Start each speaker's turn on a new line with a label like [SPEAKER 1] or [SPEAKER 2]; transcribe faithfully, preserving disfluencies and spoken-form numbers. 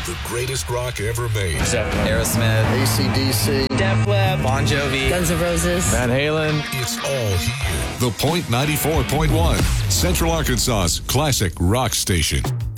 [SPEAKER 1] The greatest rock ever made.
[SPEAKER 2] Aerosmith,
[SPEAKER 3] A C D C,
[SPEAKER 4] Def Leppard,
[SPEAKER 2] Bon Jovi,
[SPEAKER 5] Guns N' Roses,
[SPEAKER 4] Van Halen.
[SPEAKER 1] It's all here. The Point ninety-four point one, Central Arkansas's classic rock station.